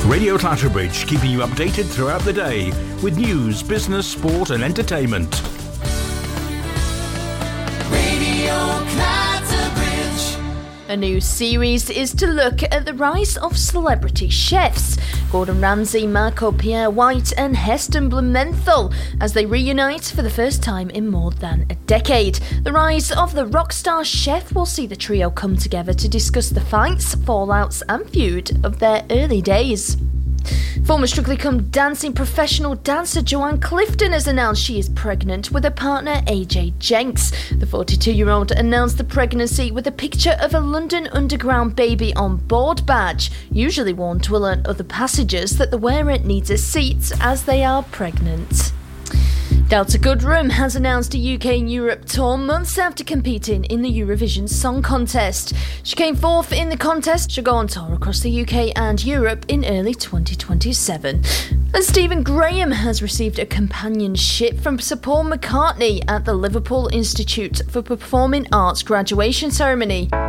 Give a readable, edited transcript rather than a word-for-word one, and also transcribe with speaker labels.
Speaker 1: Radio Clatterbridge, keeping you updated throughout the day with news, business, sport and entertainment.
Speaker 2: Radio Clatterbridge.
Speaker 3: A new series is to look at the rise of celebrity chefs. Gordon Ramsay, Marco Pierre White and Heston Blumenthal as they reunite for the first time in more than a decade. The rise of the rock star chef will see the trio come together to discuss the fights, fallouts and feud of their early days. Former Strictly Come Dancing professional dancer Joanne Clifton has announced she is pregnant with her partner AJ Jenks. The 42-year-old announced the pregnancy with a picture of a London Underground baby on board badge, usually worn to alert other passengers that the wearer needs a seat as they are pregnant. Delta Goodrem has announced a UK and Europe tour months after competing in the Eurovision Song Contest. She came fourth in the contest. She'll go on tour across the UK and Europe in early 2027. And Stephen Graham has received a companionship from Sir Paul McCartney at the Liverpool Institute for Performing Arts graduation ceremony.